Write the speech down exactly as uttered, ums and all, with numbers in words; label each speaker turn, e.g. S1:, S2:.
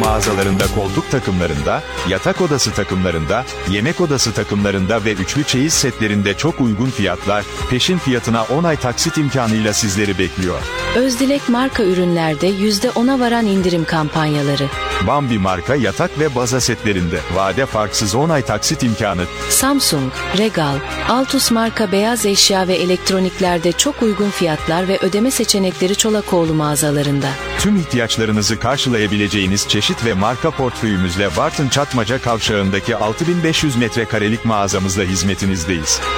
S1: mağazalarında koltuk takımlarında, yatak odası takımlarında, yemek odası takımlarında ve üçlü çeyiz setlerinde çok uygun fiyatlar, peşin fiyatına on ay taksit imkanıyla sizleri bekliyor.
S2: Özdilek marka ürünlerde yüzde ona varan indirim kampanyaları.
S1: Bambi marka yatak ve baza setlerinde vade farksız on ay taksit imkanı.
S2: Samsung, Regal, Altus marka beyaz eşya ve elektroniklerde çok uygun fiyatlar ve ödeme seçenekleri Çolakoğlu mağazalarında.
S1: Tüm ihtiyaçlarınızı karşılayabileceğiniz çeşit ve marka portföyümüzle Bartın Çatmaca Kavşağı'ndaki altı bin beş yüz metrekarelik mağazamızda hizmetinizdeyiz.